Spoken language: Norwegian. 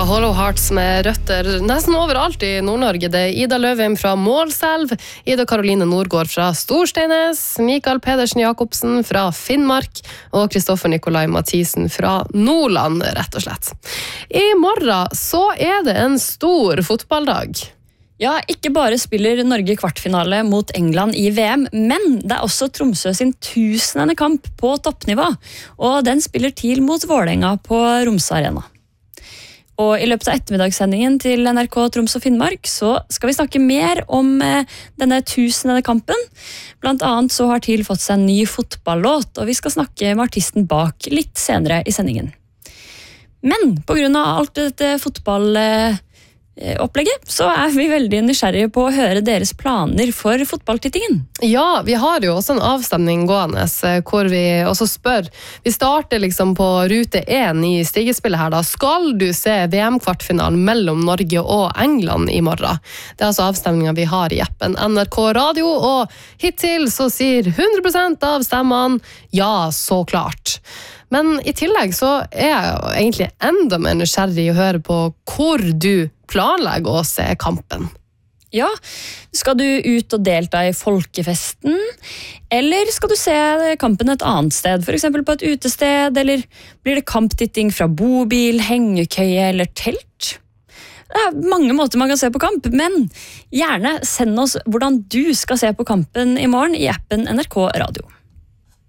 Hollow Hearts med røtter nesten overalt i Nord-Norge. Det Ida Løvheim fra Målselv, Ida Karoline Nordgård fra Storsteines, Mikael Pedersen Jakobsen fra Finnmark og Kristoffer Nikolai Mathisen fra Nordland, rett og slett. I morgen så det en stor fotballdag. Ja, ikke bare spiller Norge kvartfinale mot England i VM, men det også Tromsø sin 1000. kamp på toppnivå, og den spiller TIL mot Vålerenga på Romsa Arena. Og i løpet av ettermiddagssendingen til NRK Troms og Finnmark så skal vi snakke mer om denne 1000. kampen. Blant annet så har TIL fått seg en ny fotballåt, og vi skal snakke med artisten bak litt senere i sendingen. Men på grunn av alt dette fotballopplegget så vi veldig nysgjerrige på å høre deres planer for fotballtittingen. Ja, vi har jo også en avstemning gående hvor vi også spør. Vi starter liksom på rute 1 i stigespillet her da. Skal du se VM-kvartfinalen mellom Norge og England i morgen? Det altså avstemningen vi har i appen NRK Radio, og hittil så sier 100% av stemmene ja, så klart. Men i tillegg så jeg egentlig enda mer nysgjerrig å høre på hvor du planlegger å se kampen. Ja, skal du ut og delta i folkefesten, eller skal du se kampen et annet sted, for eksempel på et utested, eller blir det kamptitting fra bobil, hengekøye eller telt? Det mange måter man kan se på kamp, men gjerne send oss hvordan du skal se på kampen i morgen i appen NRK Radio.